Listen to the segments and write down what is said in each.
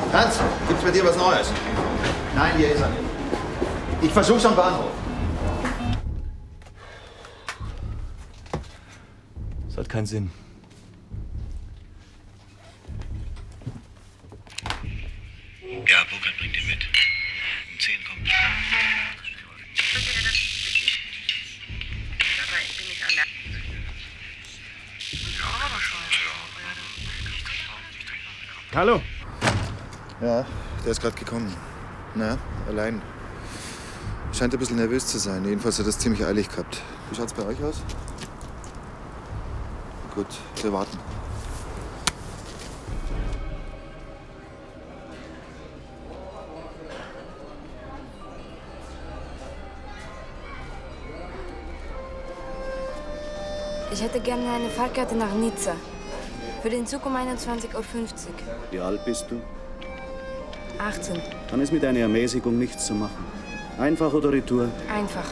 Hans, gibt's bei dir was Neues? Nein, hier ist er nicht. Ich versuch's am Bahnhof. Das hat keinen Sinn. Ja, Burkhard bringt ihn mit. Um 10 kommt. Hallo? Ja, der ist gerade gekommen. Na, allein. Scheint ein bisschen nervös zu sein. Jedenfalls hat er es ziemlich eilig gehabt. Wie schaut's bei euch aus? Gut, wir warten. Ich hätte gerne eine Fahrkarte nach Nizza. Für den Zug um 21:50 Uhr. Wie alt bist du? 18. Dann ist mit einer Ermäßigung nichts zu machen. Einfach oder Retour? Einfach.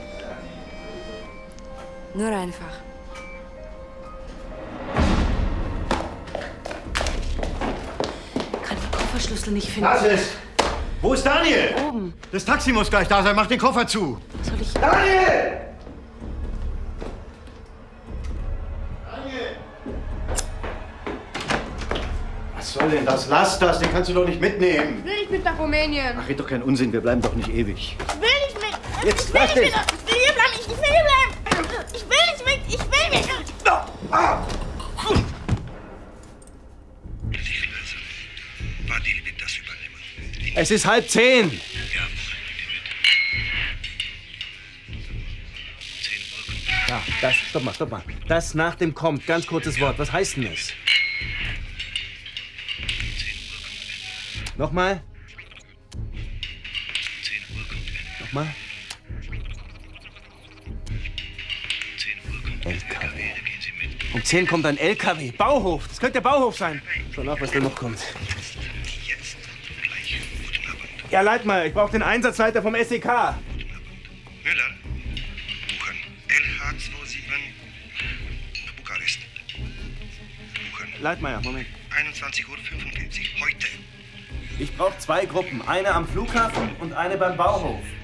Nur einfach. Kann den Kofferschlüssel nicht finden. Was ist? Wo ist Daniel? Oben. Das Taxi muss gleich da sein. Mach den Koffer zu. Soll ich... Daniel! Was soll denn das? Lass das. Den kannst du doch nicht mitnehmen. Ich will nicht mit nach Rumänien. Ach, red doch keinen Unsinn. Wir bleiben doch nicht ewig. Ich will nicht mit. Jetzt ich will lass nicht dich. mit. Ich will hier bleiben. Ich will hier bleiben. Ich will nicht mit. Ich will nicht. War die wird das übernehmen. Es ist 9:30. Ja, Burkhard bringt ihn mit. 10 Uhr kommt. Ja, das, stopp mal. Das nach dem kommt. Ganz kurzes Wort. Was heißt denn das? 10 Uhr kommt. Nochmal? 10 Uhr kommt. Nochmal? 10 Uhr kommt. LKW. Da gehen Sie mit. Um 10 kommt ein LKW. Bauhof. Das könnte der Bauhof sein. Schon nach, was da noch kommt. Jetzt. Gleich. Guten Abend. Ja, Leitmeier, ich brauche den Einsatzleiter vom SEK. Müller. Buchen. LH27. Bukarest. Buchen. Leitmeier, Moment. 21:45 Uhr. Heute. Ich brauche 2 Gruppen. Eine am Flughafen und eine beim Bauhof.